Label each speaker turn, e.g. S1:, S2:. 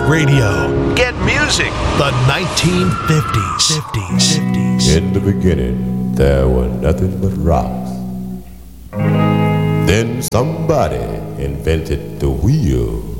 S1: Radio. Get music. The 1950s. 50s.
S2: In the beginning, there were nothing but rocks. Then somebody invented the wheel.